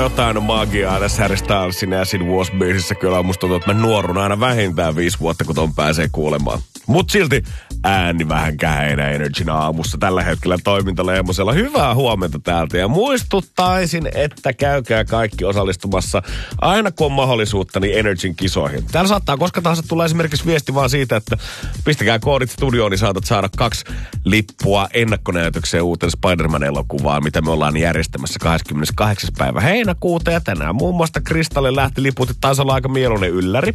jotain magiaa tässä Harry Stylesin Acid Wash-biisissä. Kyllä musta tuntuu, että mä nuorun aina vähintään 5 vuotta, kun ton pääsee kuulemaan. Mut silti ääni vähän käheinä Energyn aamussa tällä hetkellä toimintaleemosella. Hyvää huomenta täältä ja muistuttaisin, että käykää kaikki osallistumassa aina kun on mahdollisuutta niin Energyn kisoihin. Täällä saattaa koska tahansa tulla esimerkiksi viesti vaan siitä, että pistäkää koodit studioon, niin saatat saada 2 lippua ennakkonäytökseen uuteen Spider-Man-elokuvaan, mitä me ollaan järjestämässä 28. päivä heinäkuuta. Ja tänään muun muassa Kristalle lähti liput, että taisi olla aika mieluinen ylläri.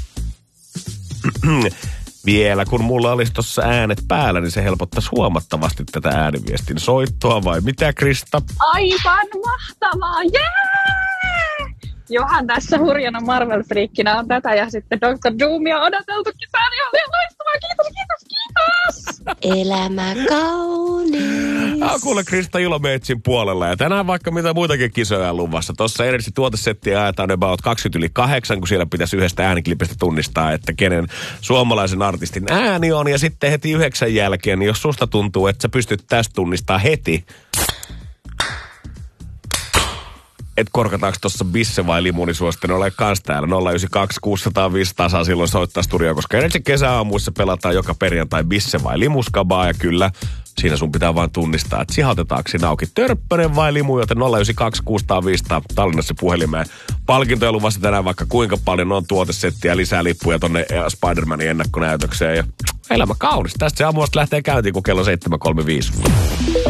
Vielä kun mulla olisi tuossa äänet päällä, niin se helpottaisi huomattavasti tätä ääniviestin soittoa, vai mitä Krista? Aivan mahtavaa, jee! Johan tässä hurjana Marvel-friikkinä on tätä ja sitten Dr. Doomia odoteltukin. Tämä on ihan loistavaa, kiitos! Elämä kaunis. Kuule Krista Ilomeitsin puolella ja tänään vaikka mitä muitakin kisoja on luvassa. Tuossa Energy tuotesettiä ajetaan about 20:08, kun siellä pitäisi yhdestä ääniklipistä tunnistaa, että kenen suomalaisen artistin ääni on. Ja sitten heti 9 jälkeen, niin jos susta tuntuu, että sä pystyt tästä tunnistaa heti, et korkataanko tuossa bisse vai limu, niin suosittelen ole kans täällä 092 600 500 saa silloin soittaa studioon, koska Energy kesäaamuissa pelataan joka perjantai bisse vai limuskabaa ja kyllä siinä sun pitää vaan tunnistaa, että sihautetaanko siinä auki törppönen vai limu, joten 092 600 500 Tallinnassa puhelimeen. Palkintoja luvassa tänään vaikka kuinka paljon on tuotesettiä, lisää lippuja tonne Spider-Manin ennakkonäytökseen ja elämä kaunis. Tästä se aamuasta lähtee käyntiin, kun kello 7.35.